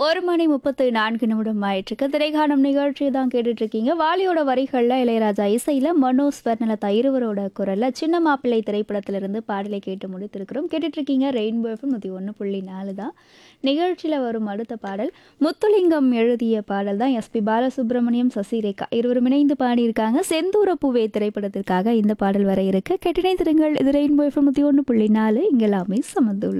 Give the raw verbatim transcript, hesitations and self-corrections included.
ஒரு மணி முப்பத்து நான்கு நிமிடம் ஆயிட்டிருக்கு. திரைக்காணும் நிகழ்ச்சி தான் கேட்டுட்டு இருக்கீங்க. வாலியோட வரிகள்ல இளையராஜா இசையில மனோஜ் ஸ்வர்ணலதா இருவரோட குரல்ல சின்ன மாப்பிள்ளை திரைப்படத்திலிருந்து பாடலை கேட்டு முடித்திருக்கிறோம். கேட்டுட்டு இருக்கீங்க ரெயின்போ எஃப்எம் நூற்றி ஒன்று புள்ளி நாலு தான். நிகழ்ச்சியில் வரும் அடுத்த பாடல் முத்துலிங்கம் எழுதிய பாடல் தான். எஸ்பி பாலசுப்ரமணியம், சசிரேகா இருவரும் இணைந்து பாடியிருக்காங்க. செந்தூர பூவே திரைப்படத்திற்காக இந்த பாடல் வர இருக்கு. கேட்டினை திருங்கள். இது ரெயின்போ எஃப்எம் நூற்றி ஒன்று புள்ளி நாலு. இங்கெல்லாமே சமந்துள்ள